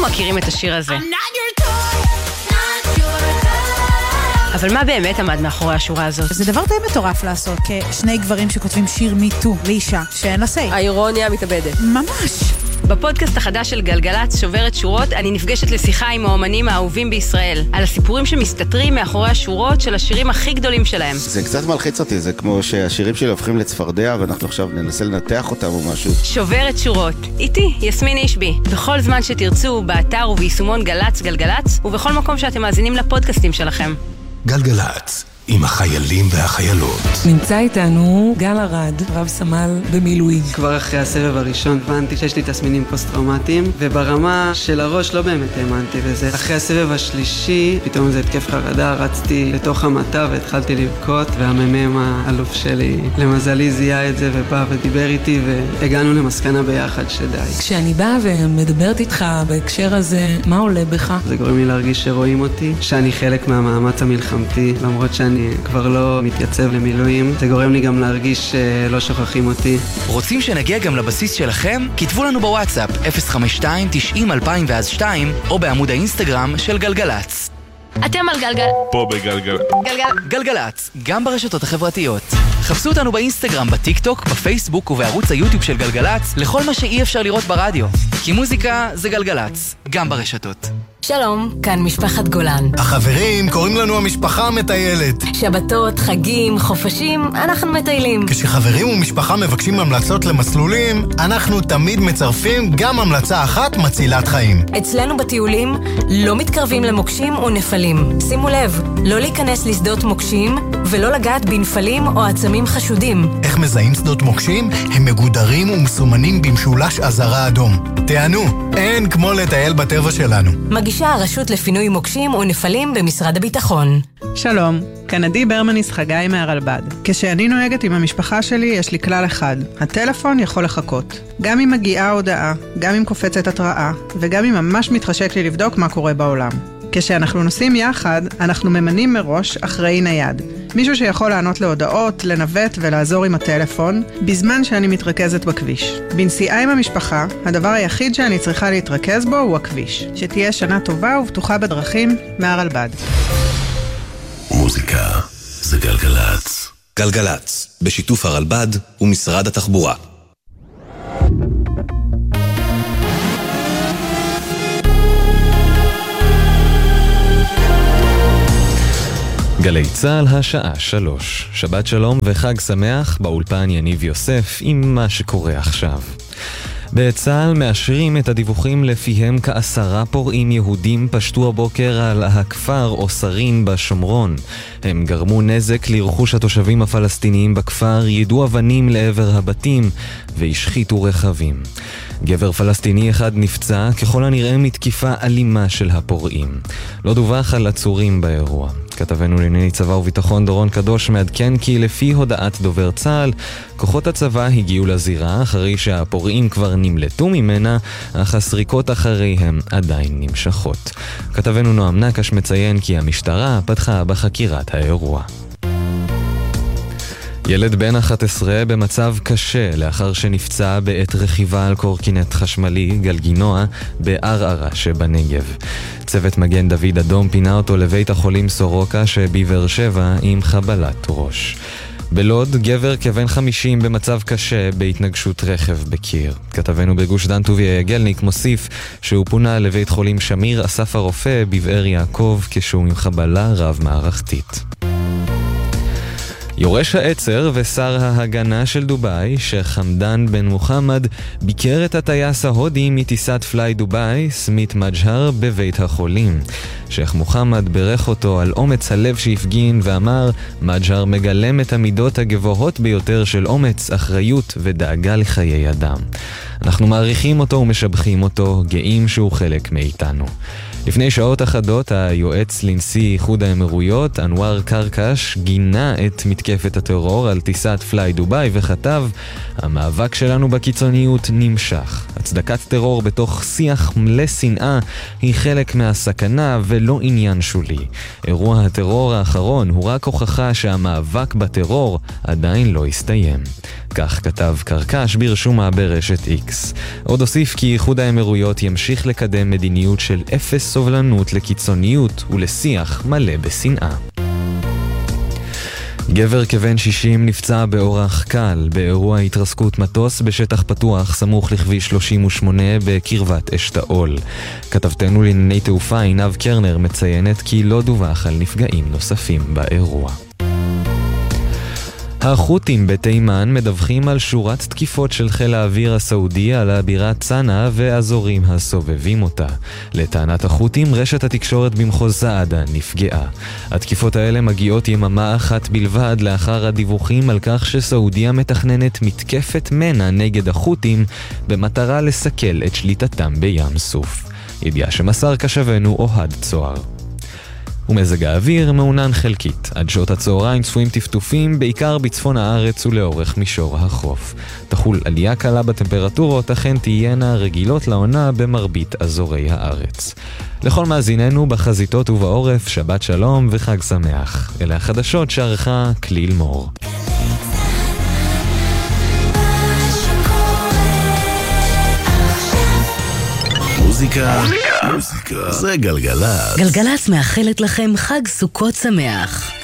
מכירים את השיר הזה. אבל מה באמת עמד מאחורי השורה הזאת? זה דבר די מטורף לעשות, כשני גברים שכותבים שיר מיטו לאישה שאין לה סי. האירוניה מתאבדת. ממש. בפודקאסט החדש של גלגלץ שוברת שורות, אני נפגשת לשיחה עם האומנים האהובים בישראל, על הסיפורים שמסתתרים מאחורי השורות של השירים הכי גדולים שלהם. זה קצת מלחיץ אותי, זה כמו שהשירים שלי הופכים לצפרדע, ואנחנו עכשיו ננסה לנתח אותם או משהו. שוברת שורות, איתי, יסמין אישבי. בכל זמן שתרצו, באתר וביישומון גלץ גלגלץ, ובכל מקום שאתם מאזינים לפודקאסטים שלכם. גלגלץ, עם החיילים והחיילות. נמצא איתנו גל ארד, רב סמל במילואים. כבר אחרי הסבב הראשון הבנתי שיש לי תסמינים פוסט-טראומטיים, וברמה של הראש לא באמת האמנתי בזה. אחרי הסבב השלישי, פתאום זה התקף חרדה, רצתי לתוך המטה והתחלתי לבכות, והמ"מ האלוף שלי למזלי זיהה את זה ובא ודיבר איתי, והגענו למסקנה ביחד שדי. כשאני באה ומדברת איתך בהקשר הזה, מה עולה בך? זה גורם לי להרגיש שרואים אותי, שאני חלק מהמאמץ המלחמתי, למרות שאני כבר לא מתייצב למילואים. זה גורם לי גם להרגיש שלא שוכחים אותי. רוצים שנגיע גם לבסיס שלכם? כתבו לנו בוואטסאפ 052-90-2002 או בעמוד האינסטגרם של גלגלץ. אתם על גלגל... פה בגלגל... גלגלץ, גם ברשתות החברתיות. חפשו אותנו באינסטגרם, בטיק טוק, בפייסבוק ובערוץ היוטיוב של גלגלץ לכל מה שאי אפשר לראות ברדיו. כי מוזיקה זה גלגלץ, גם ברשתות. שלום, כאן משפחת גולן. החברים קוראים לנו המשפחה המטיילת. שבתות, חגים, חופשים, אנחנו מטיילים. כשחברים ומשפחה מבקשים המלצות למסלולים, אנחנו תמיד מצרפים גם המלצה אחת מצילת חיים. אצלנו בטיולים לא מתקרבים למוקשים או נפלים. שימו לב, לא להיכנס לשדות מוקשים ולא לגעת בנפלים או עצמים חשודים. איך מזהים שדות מוקשים? הם מגודרים ומסומנים במשולש אזהרה אדום. תענו, אין כמו לטייל בטבע שלנו. מגישה הרשות לפינוי מוקשים ונפלים במשרד הביטחון. שלום, כאן עדי ברמניס חגי מהרלב"ד. כשאני נוהגת עם המשפחה שלי יש לי כלל אחד, הטלפון יכול לחכות. גם אם מגיעה הודעה, גם אם קופצת התראה, וגם אם ממש מתחשק לי לבדוק מה קורה בעולם. כשאנחנו נוסעים יחד, אנחנו ממנים מראש אחראי נייד. מישהו שיכול לענות להודעות, לנווט ולעזור עם הטלפון, בזמן שאני מתרכזת בכביש. בנסיעה עם המשפחה, הדבר היחיד שאני צריכה להתרכז בו הוא הכביש. שתהיה שנה טובה ובטוחה בדרכים, מהרלב"ד. מוזיקה זה גלגלץ. גלגלץ, בשיתוף הרלב"ד ומשרד התחבורה. גלי צהל השעה 3. שבת שלום וחג שמח, באולפן יניב יוסף עם מה שקורה עכשיו. בצהל מאשרים את הדיווחים לפיהם כ10 פורעים יהודים פשטו הבוקר על הכפר אוסרין בשומרון. הם גרמו נזק לרכוש התושבים הפלסטיניים בכפר, יידו אבנים לעבר הבתים והשחיתו רכבים. גבר פלסטיני אחד נפצע ככל הנראה מתקיפה אלימה של הפורעים. לא דווח על עצורים באירוע. כתבנו לענייני צבא וביטחון דורון קדוש מעדכן כי לפי הודעת דובר צה"ל, כוחות הצבא הגיעו לזירה אחרי שהפורעים כבר נמלטו ממנה, אך הסריקות אחריהם עדיין נמשכות. כתבנו נועם נקש מציין כי המשטרה פתחה בחקירת האירוע. ילד בן 11 במצב קשה לאחר שנפצע בעת רכיבה על קורקינט חשמלי גלגינוע בערערה שבנגב. צוות מגן דוד אדום פינה אותו לבית החולים סורוקה שבבאר שבע עם חבלת ראש. בלוד, גבר כבן 50 במצב קשה בהתנגשות רכב בקיר. כתבנו בגוש דן טוביה יגלניק מוסיף שהוא פונה לבית חולים שמיר אסף הרופא בבאר יעקב כשהוא עם חבלה רב מערכתית. יורש העצר ושר ההגנה של דוביי, שייח חמדאן בן מוחמד, ביקר את הטייס ההודי מטיסת פליי דוביי, סמית מג'הר, בבית החולים. שייח מוחמד ברך אותו על אומץ הלב שהפגין ואמר, מג'הר מגלם את המידות הגבוהות ביותר של אומץ, אחריות ודאגה לחיי אדם. אנחנו מעריכים אותו ומשבחים אותו, גאים שהוא חלק מאיתנו. לפני שעות אחדות, היועץ לנשיא איחוד האמירויות, אנואר קרקש, גינה את מתקפת הטרור על טיסת פליי דוביי וכתב, המאבק שלנו בקיצוניות נמשך. הצדקת טרור בתוך שיח מלא שנאה היא חלק מהסכנה ולא עניין שולי. אירוע הטרור האחרון הוא רק הוכחה שהמאבק בטרור עדיין לא הסתיים. כך כתב קרקש ברשומה ברשת X. עוד הוסיף כי איחוד האמירויות ימשיך לקדם מדיניות של אפס סובלנות לקיצוניות ולשיח מלא בשנאה. גבר כבן 60 נפצע באורח קל באירוע התרסקות מטוס בשטח פתוח סמוך לכביש 38 בקרבת אשתאול. כתבתנו לענייני תעופה עינב קרנר מציינת כי לא דווח על נפגעים נוספים באירוע. החות'ים בתימן מדווחים על שורת תקיפות של חיל האוויר הסעודי על הבירה צנעה ואזורים הסובבים אותה. לטענת החות'ים, רשת התקשורת במחוז סעדה נפגעה. התקיפות האלה מגיעות יממה אחת בלבד לאחר הדיווחים על כך שסעודיה מתכננת מתקפת מנע נגד החות'ים במטרה לסכל את שליטתם בים סוף. ידיעה שמסר קשבנו אוהד צוהר. ומזג האוויר מעונן חלקית. עד שעות הצהריים צפויים טפטופים, בעיקר בצפון הארץ ולאורך מישור החוף. תחול עלייה קלה בטמפרטורות, אכן תהיינה רגילות לעונה במרבית אזורי הארץ. לכל מאזיננו בחזיתות ובעורף, שבת שלום וחג שמח. אלה החדשות שערכה כליל מור. מוזיקה זה גלגלצ. גלגלצ מאחלת לכם חג סוכות שמח.